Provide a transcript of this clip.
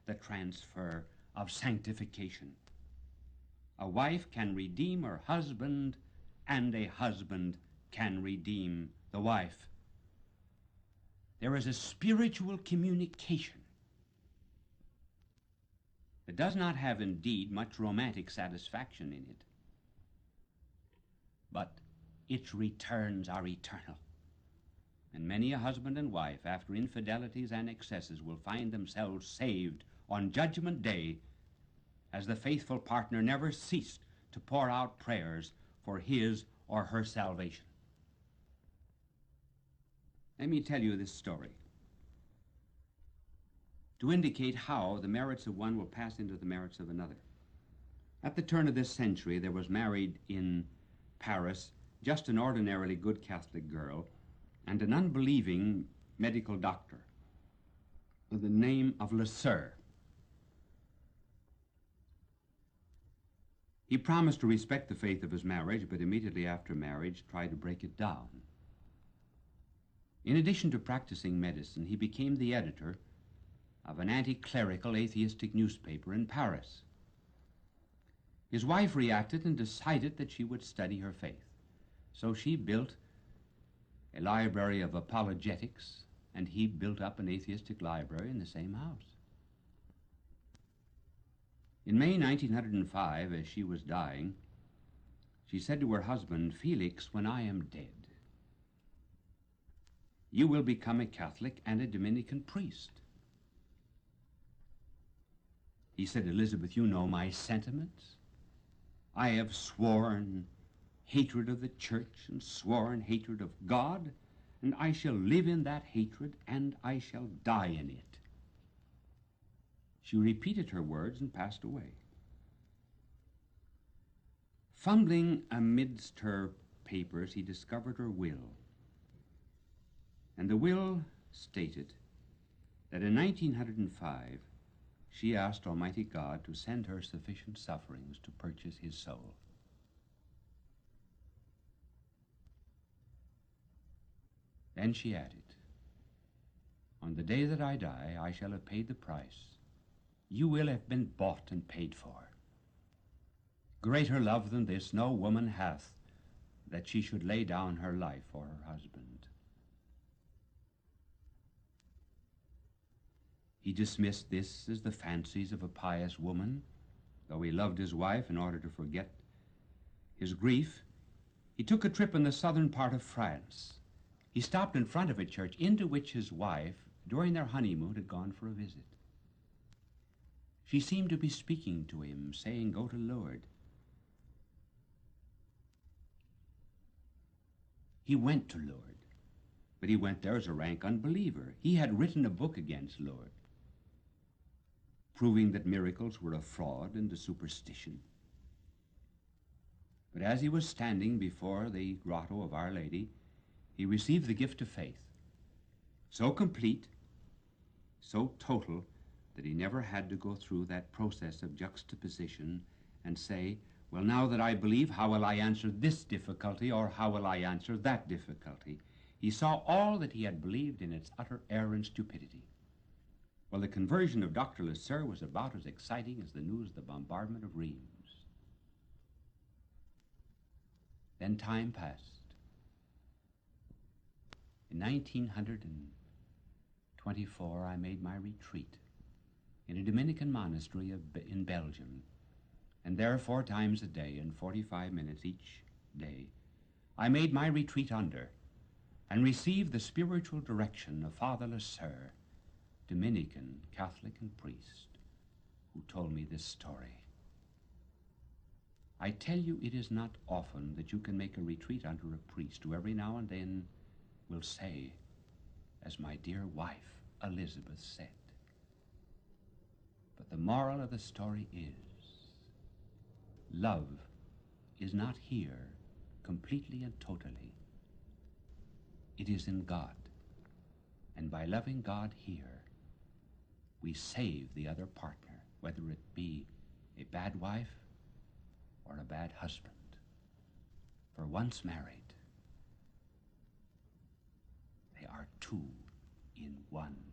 the transfer of sanctification. A wife can redeem her husband, and a husband can redeem the wife. There is a spiritual communication that does not have indeed much romantic satisfaction in it, but its returns are eternal. And many a husband and wife, after infidelities and excesses, will find themselves saved on Judgment Day, as the faithful partner never ceased to pour out prayers for his or her salvation. Let me tell you this story to indicate how the merits of one will pass into the merits of another. At the turn of this century, there was married in Paris just an ordinarily good Catholic girl and an unbelieving medical doctor with the name of Le Sueur. He promised to respect the faith of his marriage, but immediately after marriage tried to break it down. In addition to practicing medicine, he became the editor of an anti-clerical atheistic newspaper in Paris. His wife reacted and decided that she would study her faith. So she built a library of apologetics, and he built up an atheistic library in the same house. In May 1905, as she was dying, she said to her husband, "Felix, when I am dead, you will become a Catholic and a Dominican priest." He said, "Elizabeth, you know my sentiments. I have sworn hatred of the church and sworn hatred of God, and I shall live in that hatred and I shall die in it." She repeated her words and passed away. Fumbling amidst her papers, he discovered her will. And the will stated that in 1905, she asked Almighty God to send her sufficient sufferings to purchase his soul. Then she added, "On the day that I die, I shall have paid the price. You will have been bought and paid for. Greater love than this no woman hath, that she should lay down her life for her husband." He dismissed this as the fancies of a pious woman. Though he loved his wife, in order to forget his grief, he took a trip in the southern part of France. He stopped in front of a church into which his wife, during their honeymoon, had gone for a visit. She seemed to be speaking to him, saying, "Go to Lourdes." He went to Lourdes, but he went there as a rank unbeliever. He had written a book against Lourdes, proving that miracles were a fraud and a superstition. But as he was standing before the grotto of Our Lady, he received the gift of faith, so complete, so total, that he never had to go through that process of juxtaposition and say, "Well, now that I believe, how will I answer this difficulty, or how will I answer that difficulty?" He saw all that he had believed in its utter error and stupidity. Well, the conversion of Dr. Le Sueur was about as exciting as the news of the bombardment of Rheims. Then time passed. In 1924, I made my retreat in a Dominican monastery in Belgium, and there 4 times a day and 45 minutes each day, I made my retreat under and received the spiritual direction of Father Le Sueur, Dominican, Catholic, and priest, who told me this story. I tell you, it is not often that you can make a retreat under a priest who every now and then will say, as my dear wife Elizabeth said. But the moral of the story is, love is not here completely and totally. It is in God. And by loving God here, we save the other partner, whether it be a bad wife or a bad husband. For once married, they are two in one.